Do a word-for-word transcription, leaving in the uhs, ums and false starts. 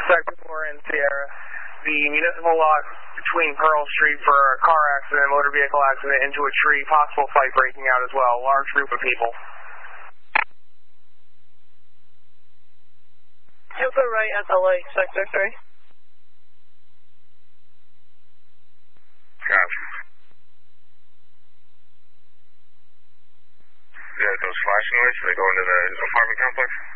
Sector four in Sierra. The municipal lot between Pearl Street for a car accident, motor vehicle accident into a tree, possible fight breaking out as well. Large group of people. Info right at the lake, Sector three. Copy. Yeah, those flashing lights, they go into the apartment complex?